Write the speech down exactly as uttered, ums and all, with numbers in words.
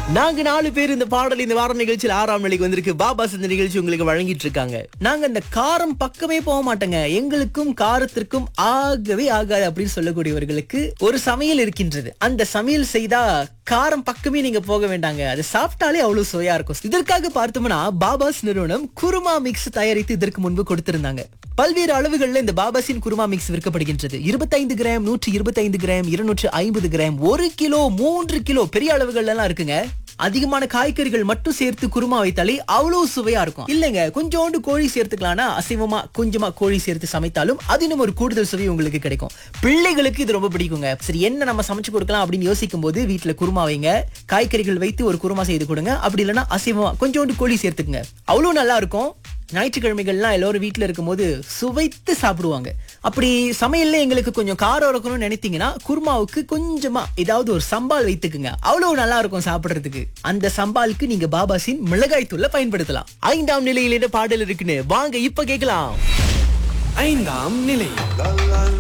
நாங்க நாலு பேர் இந்த பாடல் இந்த வார நிகழ்ச்சியில் ஆறாம் நிலைக்கு வந்திருக்கு. பாபாஸ் இந்த நிகழ்ச்சி உங்களுக்கு வழங்கிட்டு இருக்காங்க. நாங்க இந்த காரம் பக்கமே போக மாட்டோங்க. எங்களுக்கும் காரத்திற்கும் ஆகவே ஆகாது அப்படின்னு சொல்லக்கூடியவர்களுக்கு ஒரு சமையல் இருக்கின்றது. அந்த சமையல் செய்தா காரம் பக்கமே நீங்க போக வேண்டாங்க. அது சாப்பிட்டாலே அவ்வளவு சுவையா இருக்கும். இதற்காக பார்த்தோம்னா பாபாஸ் நிறுவனம் குருமா மிக்ஸ் தயாரித்து இதற்கு முன்பு கொடுத்திருந்தாங்க. பல்வேறு அளவுகள்ல இந்த பாபாஸின் குருமா மிக்ஸ் விற்கப்படுகின்றது. இருபத்தைந்து கிராம், நூற்றி இருபத்தைந்து கிராம், இருநூற்று ஐம்பது கிராம், ஒரு கிலோ, மூன்று கிலோ பெரிய அளவுகள் எல்லாம் இருக்குங்க. அதிகமான காய்கறிகள் மட்டும் சேர்த்து குருமா வைத்தாலே அவ்வளவு சுவையா இருக்கும். இல்லங்க, கொஞ்சோண்டு கோழி சேர்த்துக்கலாம்னா அசைவமா கொஞ்சமா கோழி சேர்த்து சமைத்தாலும் அது இன்னும் ஒரு கூடுதல் சுவை உங்களுக்கு கிடைக்கும். பிள்ளைகளுக்கு இது ரொம்ப பிடிக்குங்க. சரி, என்ன நம்ம சமைச்சு கொடுக்கலாம் அப்படின்னு யோசிக்கும் போது வீட்டுல குருமா வைங்க, காய்கறிகள் வைத்து ஒரு குருமா செய்து கொடுங்க. அப்படி இல்லைன்னா அசைவமா கொஞ்சோண்டு கோழி சேர்த்துக்குங்க, அவ்வளவு நல்லா இருக்கும். ஞாயிற்றுக்கிழமைகள்லாம் எல்லாரும் வீட்டுல இருக்கும் போது சுவைத்து சாப்பிடுவாங்க. அப்படி சமையல்ல எங்களுக்கு கொஞ்சம் காரம் இருக்கணும்னு நினைத்தீங்கன்னா குருமாவுக்கு கொஞ்சமா ஏதாவது ஒரு சம்பால் வைத்துக்குங்க, அவ்வளவு நல்லா இருக்கும் சாப்பிடுறதுக்கு. அந்த சம்பாலுக்கு நீங்க பாபாஸின் மிளகாய் தூளை பயன்படுத்தலாம். ஐந்தாம் நிலையில பாடல் இருக்குன்னு வாங்க இப்ப கேட்கலாம். ஐந்தாம் நிலை.